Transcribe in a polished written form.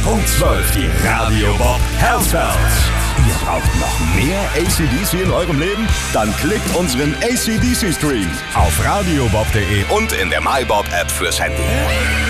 Punkt 12, die Radio Bob Health Bells. Ihr braucht noch mehr AC/DC in eurem Leben? Dann klickt unseren AC/DC Stream auf radiobob.de und in der MyBob App fürs Handy.